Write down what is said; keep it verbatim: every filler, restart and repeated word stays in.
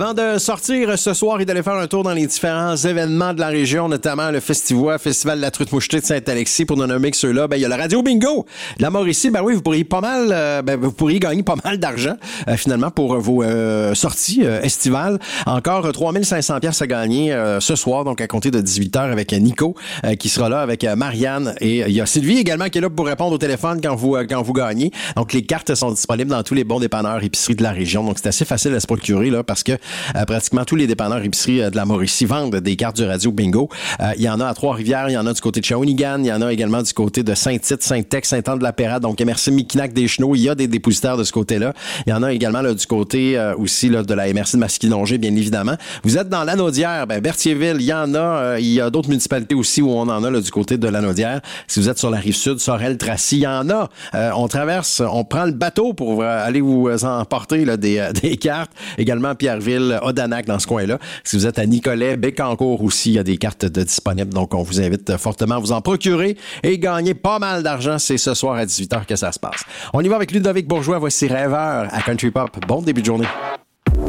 Avant de sortir ce soir et d'aller faire un tour dans les différents événements de la région, notamment le Festivois, Festival de la Truite Mouchetée de Saint-Alexis, pour ne nommer que ceux-là, ben, il y a le Radio Bingo de la Mauricie. Ben oui, vous pourriez pas mal, euh, ben, vous pourriez gagner pas mal d'argent, euh, finalement, pour vos euh, sorties euh, estivales. Encore euh, trois mille cinq cents piastres à gagner euh, ce soir, donc à compter de dix-huit heures avec Nico, euh, qui sera là avec euh, Marianne. Et il y a Sylvie également qui est là pour répondre au téléphone quand vous, euh, quand vous gagnez. Donc, les cartes sont disponibles dans tous les bons dépanneurs épiceries de la région. Donc, c'est assez facile à se procurer, là, parce que euh, pratiquement tous les dépanneurs épiceries euh, de la Mauricie vendent des cartes du Radio Bingo. Euh, il y en a à Trois-Rivières, il y en a du côté de Shawinigan, il y en a également du côté de Saint-Tite, Saint-Ex, Saint-Anne-de-la-Pérade, donc M R C Miquinac des Chenaux, il y a des dépositaires de ce côté-là. Il y en a également là, du côté euh, aussi là, de la M R C de Masquinongé, bien évidemment. Vous êtes dans Lanaudière, ben, Berthierville, il y en a, euh, il y a d'autres municipalités aussi où on en a là, du côté de Lanaudière. Si vous êtes sur la Rive-Sud, Sorel, Tracy, il y en a. Euh, on traverse, on prend le bateau pour euh, aller vous emporter là, des, euh, des cartes. Également Pierreville, Odanak dans ce coin-là. Si vous êtes à Nicolet, Bécancour aussi, il y a des cartes de disponibles. Donc, on vous invite fortement à vous en procurer et gagner pas mal d'argent. C'est ce soir à dix-huit heures que ça se passe. On y va avec Ludovic Bourgeois. Voici Rêveur à Country Pop. Bon début de journée.